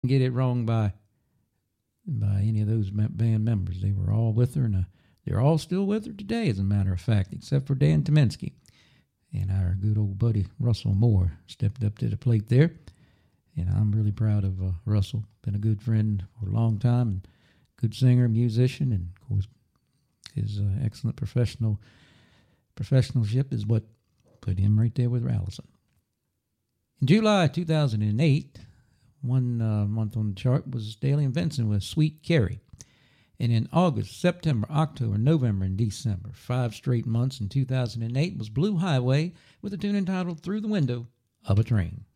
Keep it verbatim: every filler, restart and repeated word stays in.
get it wrong by by any of those band members. They were all with her, and uh, they're all still with her today, as a matter of fact, except for Dan Tyminski. And our good old buddy Russell Moore stepped up to the plate there. And I'm really proud of uh, Russell. Been a good friend for a long time, and good singer, musician, and of course his uh, excellent professional professionalship is what put him right there with Allison. In July two thousand eight, one uh, month on the chart was Daly and Vincent with Sweet Carrie. And in August, September, October, November, and December, five straight months in two thousand eight, was Blue Highway with a tune entitled Through the Window of a Train.